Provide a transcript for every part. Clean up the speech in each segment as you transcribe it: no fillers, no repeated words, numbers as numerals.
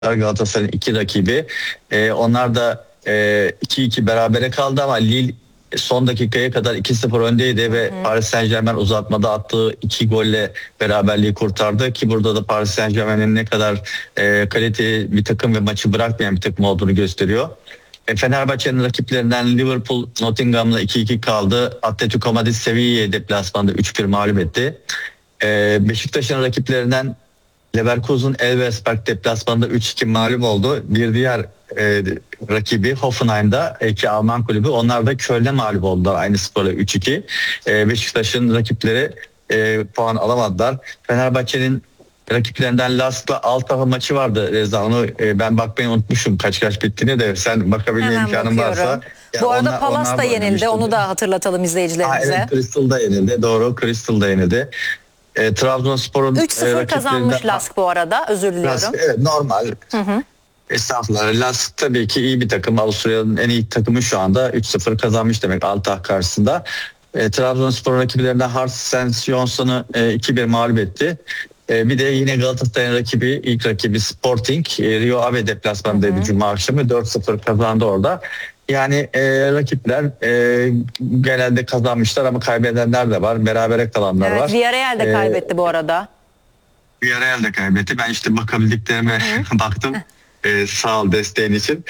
Galatasaray'ın iki rakibi. Onlar da 2-2 berabere kaldı ama Lille son dakikaya kadar 2-0 öndeydi ve Paris Saint-Germain uzatmada attığı 2 golle beraberliği kurtardı ki burada da Paris Saint-Germain'in ne kadar kaliteli bir takım ve maçı bırakmayan bir takım olduğunu gösteriyor. Fenerbahçe'nin rakiplerinden Liverpool Nottingham'la 2-2 kaldı. Atletico Madrid Sevilla'yı deplasmanda 3-1 mağlup etti. Beşiktaş'ın rakiplerinden Leverkusen Elversberg deplasmanda 3-2 mağlup oldu. Bir diğer rakibi Hoffenheim'da iki Alman kulübü. Onlar da Köln'e mağlup oldular aynı skorla 3-2. Beşiktaş'ın rakipleri puan alamadılar. Fenerbahçe'nin rakiplerinden Lask'la Altah'a maçı vardı Reza. Onu ben bakmayı unutmuşum kaç bittiğini de sen bakabilme imkanın varsa. Bu arada Palace da yenildi. Onu da hatırlatalım izleyicilerimize. Evet, Crystal'da yenildi. Doğru, Crystal'da yenildi. Trabzonspor'un 3-0 kazanmış Lask bu arada. Özür diliyorum. Lask, evet, normal. Estağfurullah. Lask tabii ki iyi bir takım. Avusturya'nın en iyi takımı şu anda. 3-0 kazanmış demek Altah karşısında. Trabzonspor rakiplerinden Hartens Jonson'u 2-1 mağlup etti. Bir de yine Galatasaray'ın ilk rakibi Sporting Rio Ave deplasmanındaydı Cuma akşamı. 4-0 kazandı orada. Yani rakipler genelde kazanmışlar ama kaybedenler de var. Berabere kalanlar var. Villarreal de kaybetti bu arada. Villarreal de kaybetti. Ben işte bakabildiklerime baktım. Sağ ol desteğin için.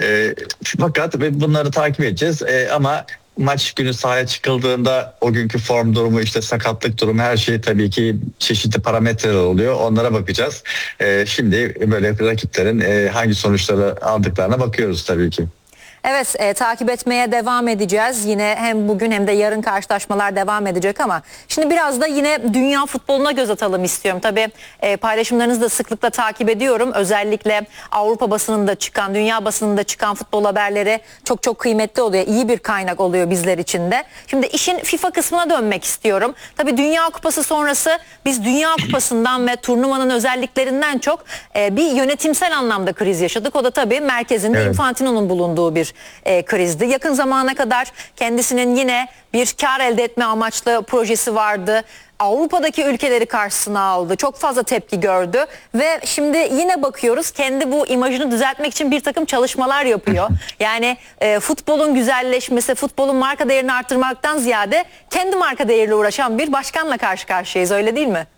Fakat bunları takip edeceğiz. Ama maç günü sahaya çıkıldığında o günkü form durumu, işte sakatlık durumu, her şey tabii ki çeşitli parametreler oluyor. Onlara bakacağız. Şimdi böyle rakiplerin hangi sonuçları aldıklarına bakıyoruz tabii ki. Evet, takip etmeye devam edeceğiz. Yine hem bugün hem de yarın karşılaşmalar devam edecek ama şimdi biraz da yine dünya futboluna göz atalım istiyorum. Tabii paylaşımlarınızı da sıklıkla takip ediyorum. Özellikle Avrupa basınında çıkan, dünya basınında çıkan futbol haberleri çok kıymetli oluyor. İyi bir kaynak oluyor bizler için de. Şimdi işin FIFA kısmına dönmek istiyorum. Tabii Dünya Kupası sonrası biz Dünya Kupası'ndan ve turnuvanın özelliklerinden çok bir yönetimsel anlamda kriz yaşadık. O da tabii merkezinde Infantino'nun bulunduğu bir krizdi. Yakın zamana kadar kendisinin yine bir kar elde etme amaçlı projesi vardı. Avrupa'daki ülkeleri karşısına aldı. Çok fazla tepki gördü ve şimdi yine bakıyoruz kendi bu imajını düzeltmek için bir takım çalışmalar yapıyor. Yani futbolun güzelleşmesi, futbolun marka değerini arttırmaktan ziyade kendi marka değeriyle uğraşan bir başkanla karşı karşıyayız, öyle değil mi?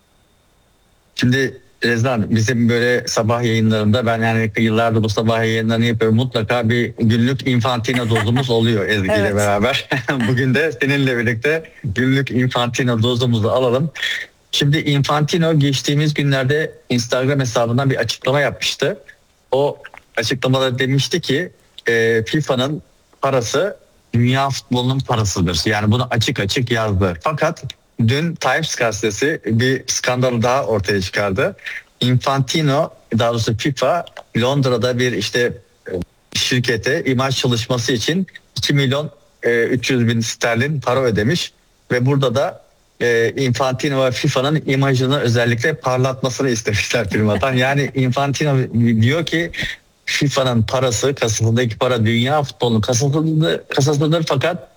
Şimdi Rezan, bizim böyle sabah yayınlarında, ben yani yıllardır bu sabah yayınlarını yapıyorum, mutlaka bir günlük Infantino dozumuz oluyor Ezgi ile beraber. Bugün de seninle birlikte günlük Infantino dozumuzu alalım. Şimdi Infantino geçtiğimiz günlerde Instagram hesabından bir açıklama yapmıştı. O açıklamada demişti ki FIFA'nın parası dünya futbolunun parasıdır. Yani bunu açık yazdı. Fakat dün Times gazetesi bir skandal daha ortaya çıkardı. Infantino, daha doğrusu FIFA, Londra'da bir şirkete imaj çalışması için 2 milyon 300 bin sterlin para ödemiş ve burada da Infantino ve FIFA'nın imajını özellikle parlatmasını istemişler firmadan. Yani Infantino diyor ki FIFA'nın parası, kasasındaki para dünya futbolunun kasasıdır fakat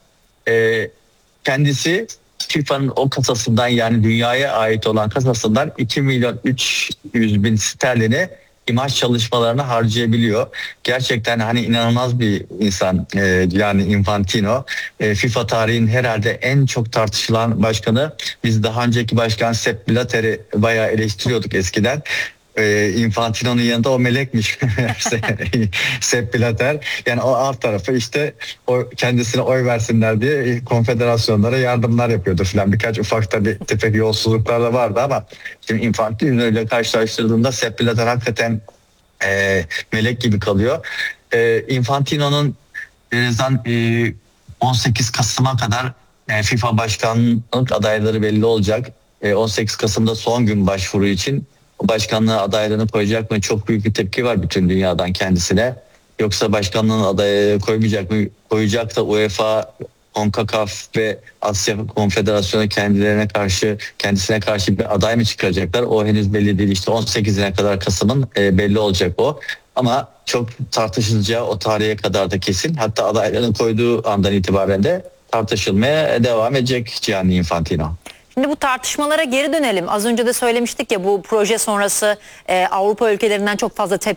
kendisi FIFA'nın o kasasından, yani dünyaya ait olan kasasından 2 milyon 300 bin sterlini imaj çalışmalarına harcayabiliyor. Gerçekten hani inanılmaz bir insan yani Infantino. FIFA tarihinin herhalde en çok tartışılan başkanı. Biz daha önceki başkan Sepp Blatter'i bayağı eleştiriyorduk eskiden. Infantino'nun yanında o melekmiş Sepp Blatter. Yani o alt tarafı kendisine oy versinler diye konfederasyonlara yardımlar yapıyordu filan. Birkaç ufak tefek yolsuzluklar da vardı ama şimdi Infantino ile karşılaştırdığında Sepp Blatter hakikaten melek gibi kalıyor. Infantino'nun 18 Kasım'a kadar FIFA başkanlık adayları belli olacak. 18 Kasım'da son gün başvuru için. Başkanlığa adaylığını koyacak mı? Çok büyük bir tepki var bütün dünyadan kendisine. Yoksa başkanlığın adayı koymayacak mı? Koyacak da UEFA, CONCACAF ve Asya Konfederasyonu kendisine karşı bir aday mı çıkaracaklar? O henüz belli değil. 18'ine kadar Kasım'ın belli olacak o. Ama çok tartışılacağı o tarihe kadar da kesin. Hatta adaylarını koyduğu andan itibaren de tartışılmaya devam edecek Gianni Infantino. Şimdi bu tartışmalara geri dönelim. Az önce de söylemiştik ya, bu proje sonrası Avrupa ülkelerinden çok fazla tepki